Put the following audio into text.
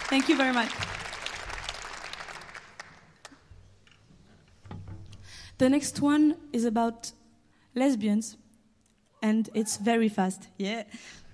Thank you very much. The next one is about lesbians, and it's very fast. Yeah.